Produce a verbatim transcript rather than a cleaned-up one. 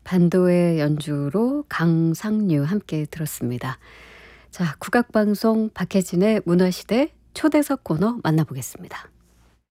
반도의 연주로 강상류 함께 들었습니다. 자, 국악방송 박혜진의 문화시대 초대석 코너 만나보겠습니다.